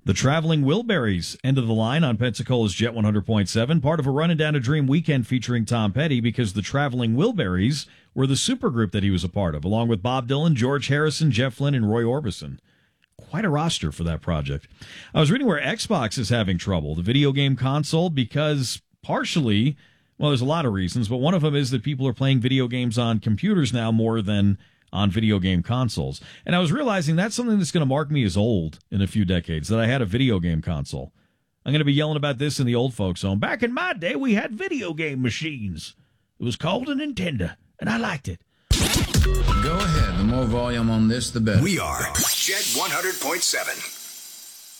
The Traveling Wilburys end of the line on Pensacola's Jet 100.7, part of a Running Down a Dream weekend featuring Tom Petty, because the Traveling Wilburys were the supergroup that he was a part of, along with Bob Dylan, George Harrison, Jeff Lynne, and Roy Orbison. Quite a roster for that project. I was reading where Xbox is having trouble, the video game console, because partially, well, there's a lot of reasons, but one of them is that people are playing video games on computers now more than on video game consoles. And I was realizing that's something that's going to mark me as old in a few decades, that I had a video game console. I'm going to be yelling about this in the old folks' home. Back in my day, we had video game machines. It was called a Nintendo, and I liked it. Go ahead. The more volume on this, the better. We are Jet 100.7.